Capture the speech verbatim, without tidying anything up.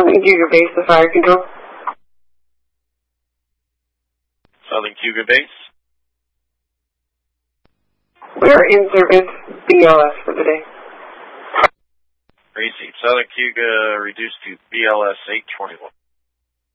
Southern Cougar Base, the fire control. Southern Cougar Base. We're in service, B L S for the day. Receive. Southern Cougar reduced to B L S eight twenty-one.